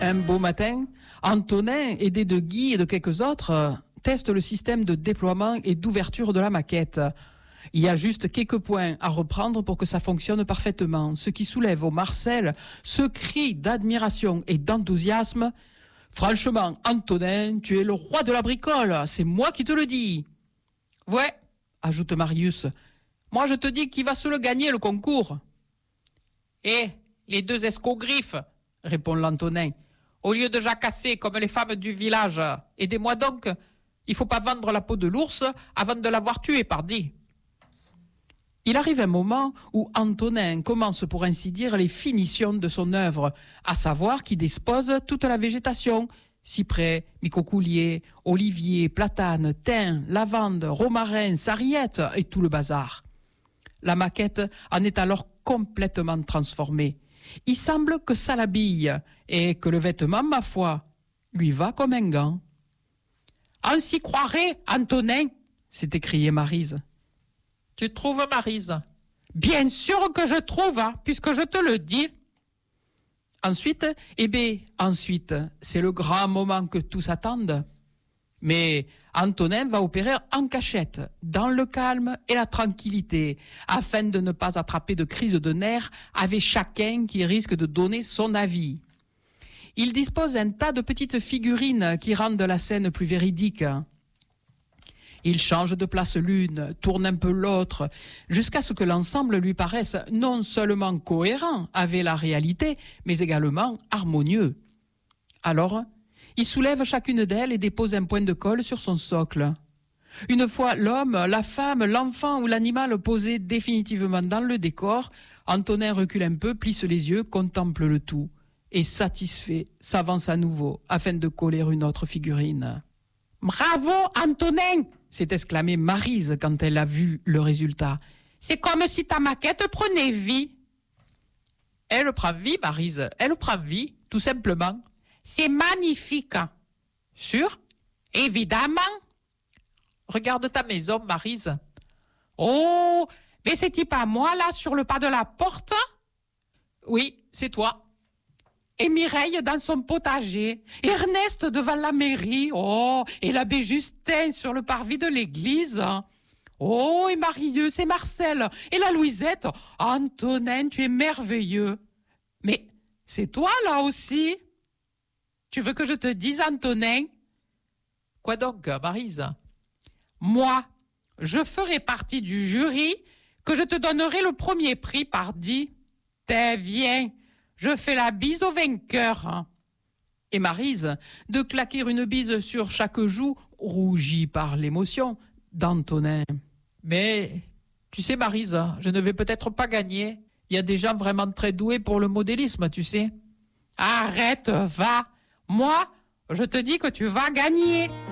Un beau matin, Antonin, aidé de Guy et de quelques autres, teste le système de déploiement et d'ouverture de la maquette. Il y a juste quelques points à reprendre pour que ça fonctionne parfaitement, ce qui soulève au Marcel ce cri d'admiration et d'enthousiasme. « Franchement, Antonin, tu es le roi de la bricole, c'est moi qui te le dis. »« Ouais, » ajoute Marius, « moi je te dis qu'il va se le gagner le concours. »« Eh, les deux escogriffes, » répond l'Antonin, « au lieu de jacasser comme les femmes du village, aidez-moi donc, il faut pas vendre la peau de l'ours avant de l'avoir tué, pardi. » Il arrive un moment où Antonin commence pour ainsi dire les finitions de son œuvre, à savoir qu'il dispose toute la végétation, cyprès, micocoulier, olivier, platane, thym, lavande, romarin, sarriette et tout le bazar. La maquette en est alors complètement transformée. Il semble que ça l'habille et que le vêtement, ma foi, lui va comme un gant. « On s'y croirait, Antonin !» s'est écrié Maryse. « Tu trouves, Maryse ?»« Bien sûr que je trouve, hein, puisque je te le dis. » Ensuite, c'est le grand moment que tous attendent. Mais Antonin va opérer en cachette, dans le calme et la tranquillité, afin de ne pas attraper de crise de nerfs avec chacun qui risque de donner son avis. Il dispose d'un tas de petites figurines qui rendent la scène plus véridique. Il change de place l'une, tourne un peu l'autre, jusqu'à ce que l'ensemble lui paraisse non seulement cohérent avec la réalité, mais également harmonieux. Alors, il soulève chacune d'elles et dépose un point de colle sur son socle. Une fois l'homme, la femme, l'enfant ou l'animal posés définitivement dans le décor, Antonin recule un peu, plisse les yeux, contemple le tout et, satisfait, s'avance à nouveau afin de coller une autre figurine. « Bravo, Antonin !» s'est exclamée Maryse quand elle a vu le résultat. « C'est comme si ta maquette prenait vie. »« Elle prend vie, Maryse, elle prend vie, tout simplement. »« C'est magnifique. »« Sûr ? » ?»« Évidemment. »« Regarde ta maison, Maryse. »« Oh, mais c'est-il pas moi, là, sur le pas de la porte ?»« Oui, c'est toi. » Et Mireille dans son potager, Ernest devant la mairie, oh, et l'abbé Justin sur le parvis de l'église. Oh, et Marius et Marcel, et la Louisette. Antonin, tu es merveilleux. Mais c'est toi là aussi. Tu veux que je te dise, Antonin? Quoi donc, Maryse? Moi, je ferai partie du jury que je te donnerai le premier prix, pardi. T'es viens. Je fais la bise au vainqueur. Et Maryse, de claquer une bise sur chaque joue, rougie par l'émotion d'Antonin. Mais, tu sais, Maryse, je ne vais peut-être pas gagner. Il y a des gens vraiment très doués pour le modélisme, tu sais. Arrête, va. Moi, je te dis que tu vas gagner.